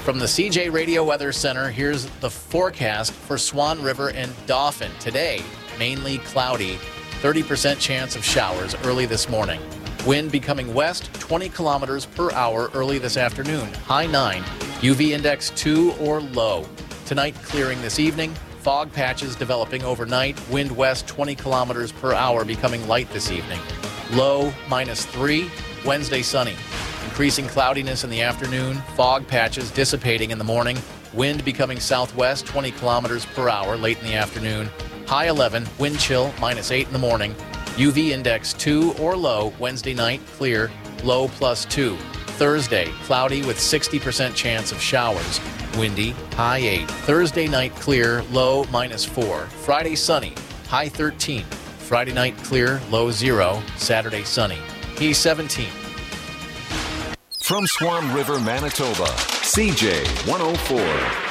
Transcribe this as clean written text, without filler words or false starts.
From the CJ Radio Weather Center, here's the forecast for Swan River and Dauphin. Today, mainly cloudy, 30% chance of showers early this morning. Wind becoming west, 20 kilometers per hour early this afternoon, high 9. UV index 2 or low. Tonight, clearing this evening. Fog patches developing overnight. Wind west 20 kilometers per hour becoming light this evening. Low -3. Wednesday sunny. Increasing cloudiness in the afternoon. Fog patches dissipating in the morning. Wind becoming southwest 20 kilometers per hour late in the afternoon. High 11. Wind chill -8 in the morning. UV index 2 or low. Wednesday night clear. Low +2. Thursday cloudy with 60% chance of showers. Windy, high 8. Thursday night clear, low -4. Friday sunny, high 13. Friday night clear, low 0. Saturday sunny, high 17. From Swan River, Manitoba, CJ 104.